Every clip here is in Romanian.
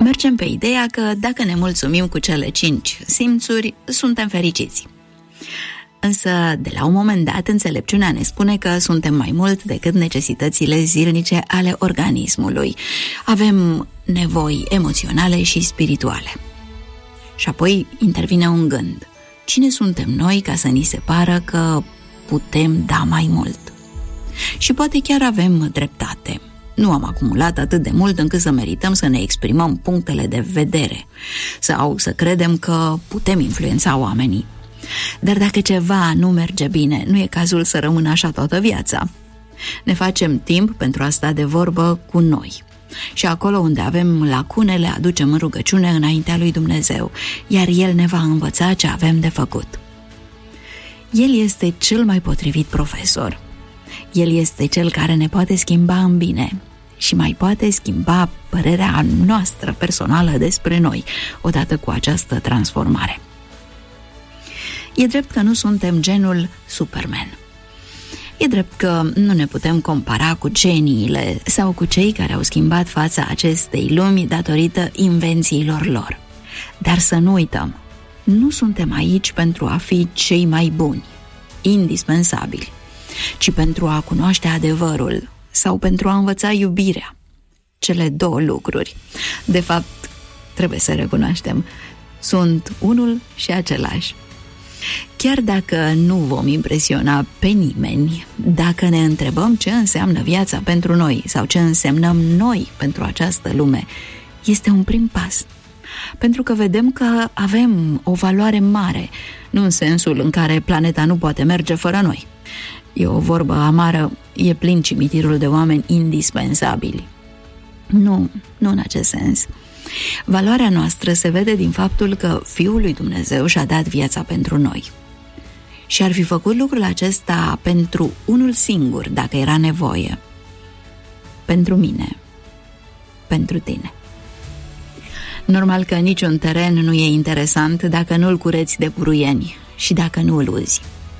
Mergem pe ideea că dacă ne mulțumim cu cele 5 simțuri, suntem fericiți. Însă, de la un moment dat, înțelepciunea ne spune că suntem mai mult decât necesitățile zilnice ale organismului. Avem nevoi emoționale și spirituale. Și apoi intervine un gând. Cine suntem noi ca să ni se pară că putem da mai mult? Și poate chiar avem dreptate. Nu am acumulat atât de mult încât să merităm să ne exprimăm punctele de vedere sau să credem că putem influența oamenii. Dar dacă ceva nu merge bine, nu e cazul să rămână așa toată viața. Ne facem timp pentru a sta de vorbă cu noi. Și acolo unde avem lacune, le aducem în rugăciune înaintea lui Dumnezeu, iar El ne va învăța ce avem de făcut. El este cel mai potrivit profesor. El este cel care ne poate schimba în bine și mai poate schimba părerea noastră personală despre noi, odată cu această transformare. E drept că nu suntem genul Superman. E drept că nu ne putem compara cu geniile sau cu cei care au schimbat fața acestei lumi datorită invențiilor lor. Dar să nu uităm, nu suntem aici pentru a fi cei mai buni, indispensabili, ci pentru a cunoaște adevărul sau pentru a învăța iubirea. Cele două lucruri, de fapt, trebuie să recunoaștem, sunt unul și același. Chiar dacă nu vom impresiona pe nimeni, dacă ne întrebăm ce înseamnă viața pentru noi sau ce însemnăm noi pentru această lume, este un prim pas. Pentru că vedem că avem o valoare mare, nu în sensul în care planeta nu poate merge fără noi. E o vorbă amară, e plin cimitirul de oameni indispensabili. Nu în acest sens. Valoarea noastră se vede din faptul că Fiul lui Dumnezeu și-a dat viața pentru noi. Și ar fi făcut lucrul acesta pentru unul singur, dacă era nevoie. Pentru mine. Pentru tine. Normal că niciun teren nu e interesant dacă nu-l cureți de buruieni și dacă nu îl uzi.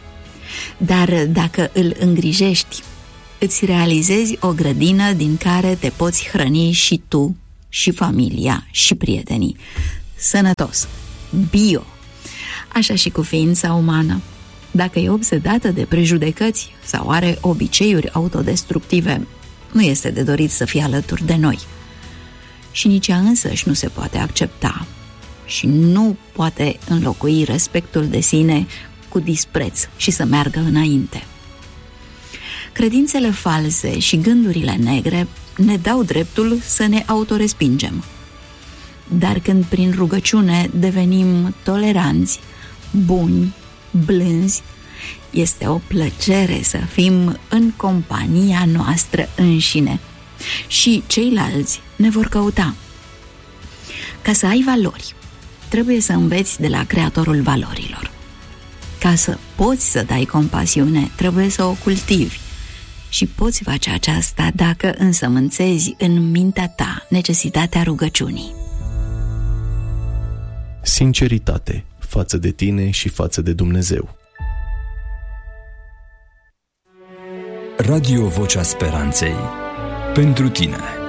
Dar dacă îl îngrijești, îți realizezi o grădină din care te poți hrăni și tu, și familia, și prietenii. Sănătos, bio. Așa și cu ființa umană. Dacă e obsedată de prejudecăți sau are obiceiuri autodestructive, nu este de dorit să fie alături de noi. Și nici ea însăși nu se poate accepta și nu poate înlocui respectul de sine cu dispreț și să meargă înainte. Credințele false și gândurile negre ne dau dreptul să ne autorespingem. Dar când prin rugăciune devenim toleranți, buni, blânzi, este o plăcere să fim în compania noastră înșine și ceilalți ne vor căuta. Ca să ai valori, trebuie să înveți de la Creatorul valorilor. Ca să poți să dai compasiune, trebuie să o cultivi. Și poți face aceasta dacă însămânțezi în mintea ta necesitatea rugăciunii. Sinceritate față de tine și față de Dumnezeu. Radio Vocea Speranței. Pentru tine.